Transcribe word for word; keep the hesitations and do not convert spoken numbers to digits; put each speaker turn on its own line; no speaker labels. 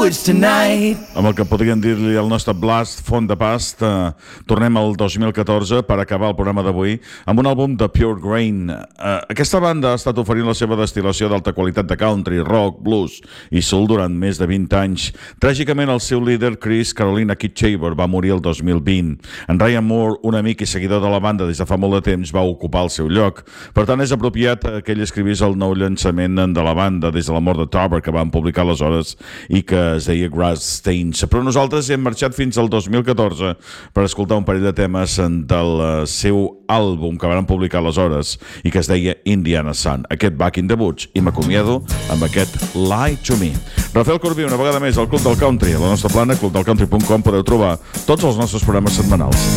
woods tonight.
Amb el que podríem dir-li el nostre blast font de past, eh, tornem al dos mil catorze per acabar el programa d'avui amb un àlbum de Pure Grain. Eh, aquesta banda ha estat oferint la seva destil·lació d'alta qualitat de country, rock, blues i soul durant més de vint anys. Tràgicament, el seu líder, Chris Carolina Kitchaber, va morir el dos mil vint. En Ryan Moore, un amic i seguidor de la banda des de fa molt de temps, va ocupar el seu lloc. Per tant, és apropiat que ell escrivís el nou llançament de la banda des de la mort de Tarver, que van publicar aleshores i que es deia Grass Stains. Però nosaltres hem marxat fins al dos mil catorze per escoltar un parell de temes del seu àlbum que van publicar aleshores i que es deia Indiana Sun, aquest Back in the Woods, i m'acomiado amb aquest Lie to Me. Rafael Corbí, una vegada més al Club del Country, a la nostra plana, club del country punt com, podeu trobar tots els nostres programes setmanals.